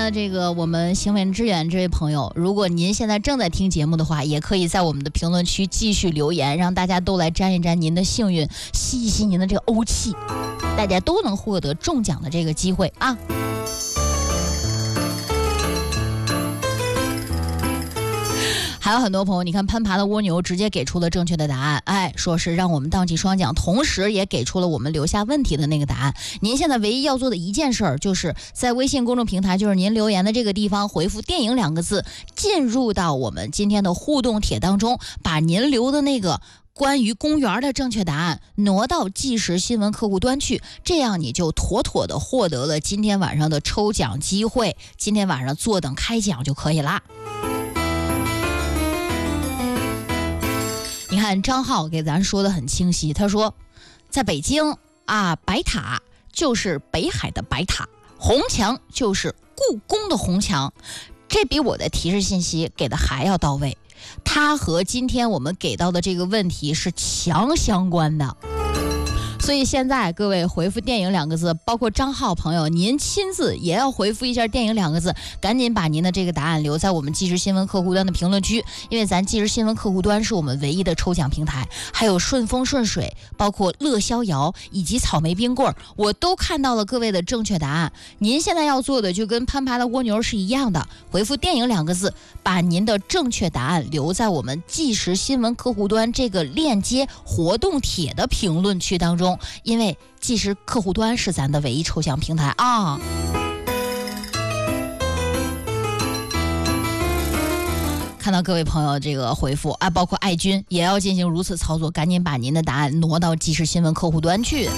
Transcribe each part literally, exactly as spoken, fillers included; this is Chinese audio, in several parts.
呢，这个我们行为支援这位朋友，如果您现在正在听节目的话，也可以在我们的评论区继续留言，让大家都来沾一沾您的幸运，吸一吸您的这个欧气，大家都能获得中奖的这个机会啊。还有很多朋友，你看攀爬的蜗牛直接给出了正确的答案，哎，说是让我们荡气双桨，同时也给出了我们留下问题的那个答案。您现在唯一要做的一件事儿，就是在微信公众平台，就是您留言的这个地方回复电影两个字，进入到我们今天的互动帖当中，把您留的那个关于公园的正确答案挪到即时新闻客户端去，这样你就妥妥的获得了今天晚上的抽奖机会，今天晚上坐等开奖就可以啦。你看张浩给咱说的很清晰，他说在北京啊，白塔就是北海的白塔，红墙就是故宫的红墙，这比我的提示信息给的还要到位，它和今天我们给到的这个问题是强相关的。所以现在各位回复电影两个字，包括张浩朋友您亲自也要回复一下电影两个字，赶紧把您的这个答案留在我们即时新闻客户端的评论区，因为咱即时新闻客户端是我们唯一的抽奖平台，还有顺风顺水，包括乐逍遥以及草莓冰棍，我都看到了各位的正确答案。您现在要做的就跟攀爬的蜗牛是一样的，回复电影两个字，把您的正确答案留在我们即时新闻客户端这个链接活动帖的评论区当中，因为即时客户端是咱的唯一抽奖平台啊。看到各位朋友这个回复啊，包括爱军也要进行如此操作，赶紧把您的答案挪到即时新闻客户端去。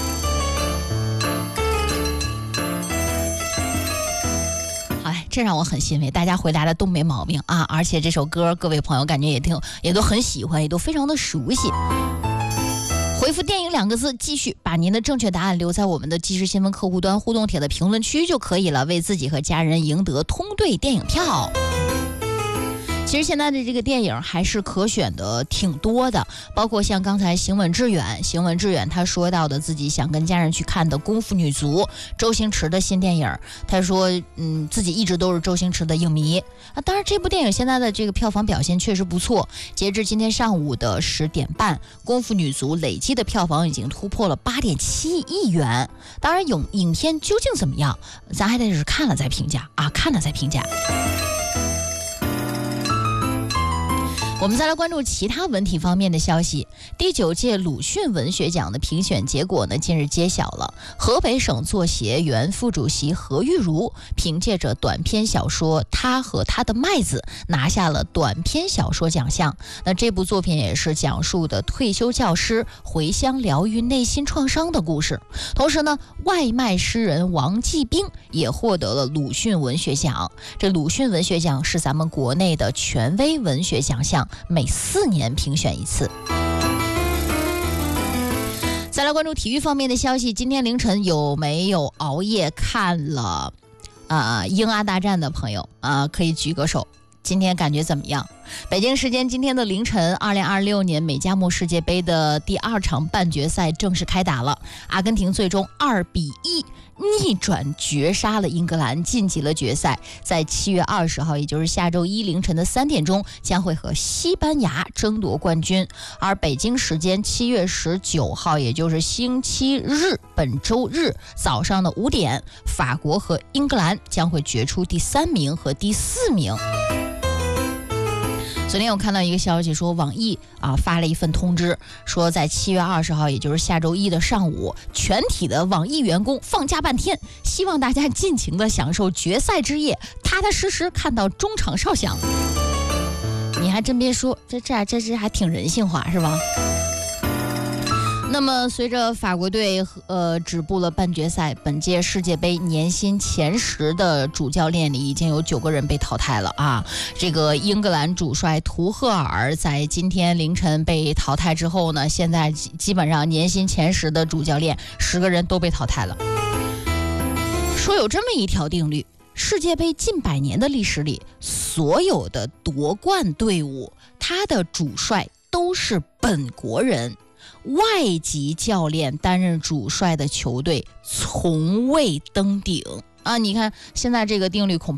哎，这让我很欣慰，大家回答的都没毛病啊！而且这首歌各位朋友感觉也挺也都很喜欢，也都非常的熟悉。回复电影两个字，继续把您的正确答案留在我们的即时新闻客户端互动帖的评论区就可以了，为自己和家人赢得通兑电影票。其实现在的这个电影还是可选的挺多的，包括像刚才行稳致远行稳致远他说到的自己想跟家人去看的功夫女足，周星驰的新电影，他说嗯自己一直都是周星驰的影迷啊。当然这部电影现在的这个票房表现确实不错，截至今天上午的十点半，功夫女足累计的票房已经突破了八点七亿元。当然影影片究竟怎么样，咱还得是看了再评价啊，看了再评价。我们再来关注其他文体方面的消息。第九届鲁迅文学奖的评选结果呢，近日揭晓了。河北省作协原副主席何玉茹凭借着短篇小说《他和他的麦子》拿下了短篇小说奖项。那这部作品也是讲述的退休教师回乡疗愈内心创伤的故事。同时呢，外卖诗人王继兵也获得了鲁迅文学奖。这鲁迅文学奖是咱们国内的权威文学奖项，每四年评选一次。再来关注体育方面的消息，今天凌晨有没有熬夜看了啊英阿大战的朋友啊，可以举个手。今天感觉怎么样？北京时间今天的凌晨，二零二六年美加墨世界杯的第二场半决赛正式开打了。阿根廷最终二比一逆转绝杀了英格兰，晋级了决赛。在七月二十号，也就是下周一凌晨的三点钟，将会和西班牙争夺冠军。而北京时间七月十九号，也就是星期日，本周日早上的五点，法国和英格兰将会决出第三名和第四名。昨天我看到一个消息说，网易啊发了一份通知，说在七月二十号，也就是下周一的上午，全体的网易员工放假半天，希望大家尽情的享受决赛之夜，踏踏实实看到中场哨响。你还真别说，这这这这还挺人性化，是吧？那么随着法国队呃止步了半决赛，本届世界杯年薪前十的主教练里已经有九个人被淘汰了啊。这个英格兰主帅图赫尔在今天凌晨被淘汰之后呢，现在基本上年薪前十的主教练十个人都被淘汰了。说有这么一条定律，世界杯近百年的历史里，所有的夺冠队伍，他的主帅都是本国人。外籍教练担任主帅的球队从未登顶啊！你看现在这个定律恐怕